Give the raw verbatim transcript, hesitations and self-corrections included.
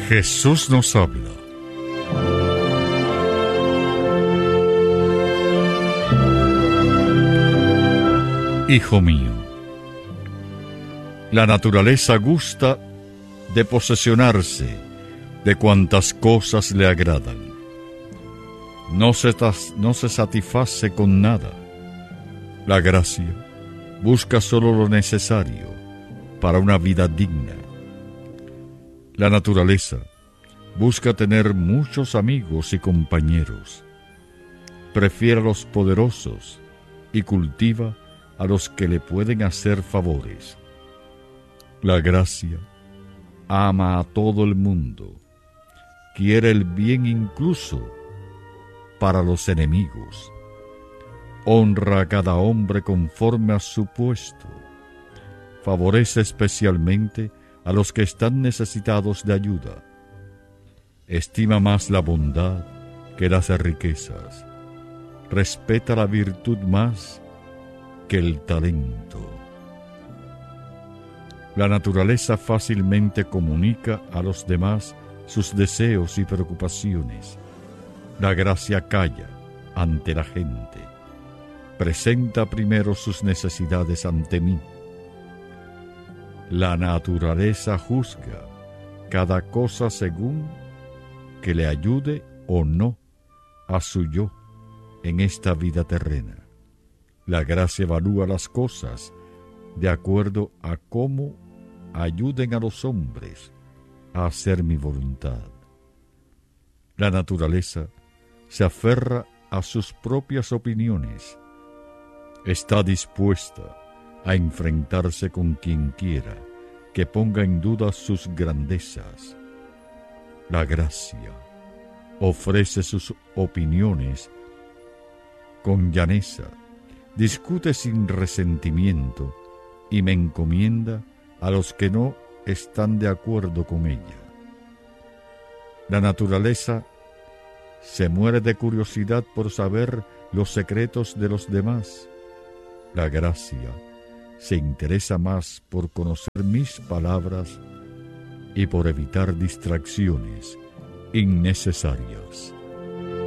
Jesús nos habla. Hijo mío, la naturaleza gusta de posesionarse de cuantas cosas le agradan. No se, no se satisface con nada. La gracia busca solo lo necesario para una vida digna. La naturaleza busca tener muchos amigos y compañeros. Prefiere a los poderosos y cultiva a los que le pueden hacer favores. La gracia ama a todo el mundo, quiere el bien incluso para los enemigos, honra a cada hombre conforme a su puesto, favorece especialmente a los que están necesitados de ayuda, estima más la bondad que las riquezas, respeta la virtud más que el talento. La naturaleza fácilmente comunica a los demás sus deseos y preocupaciones. La gracia calla ante la gente. Presenta primero sus necesidades ante mí. La naturaleza juzga cada cosa según que le ayude o no a su yo en esta vida terrena. La gracia evalúa las cosas de acuerdo a cómo ayuden a los hombres a hacer mi voluntad. La naturaleza se aferra a sus propias opiniones. Está dispuesta a enfrentarse con quien quiera que ponga en duda sus grandezas. La gracia ofrece sus opiniones con llaneza, discute sin resentimiento y me encomienda a los que no están de acuerdo con ella. La naturaleza se muere de curiosidad por saber los secretos de los demás. La gracia se interesa más por conocer mis palabras y por evitar distracciones innecesarias.